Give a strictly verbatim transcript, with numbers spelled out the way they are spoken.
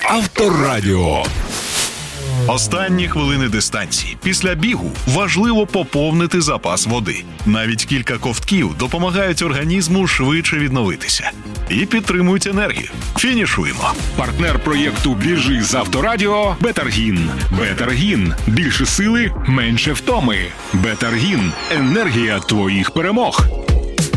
Авторадіо. Останні хвилини дистанції. Після бігу важливо поповнити запас води. Навіть кілька ковтків допомагають організму швидше відновитися. І підтримують енергію. Фінішуємо. Партнер проєкту «Біжи з Авторадіо» – Бетаргін. Бетаргін. Більше сили, менше втоми. Бетаргін. Енергія твоїх перемог.